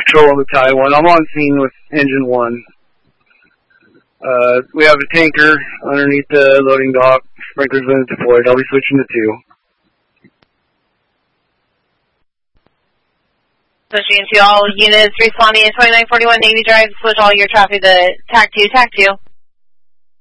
patrol on the Taiwan. I'm on scene with Engine 1. We have a tanker underneath the loading dock. Sprinklers been deployed. I'll be switching to 2. Switching to all units responding at 2941 Navy Drive. Switch all your traffic to TAC 2, TAC 2.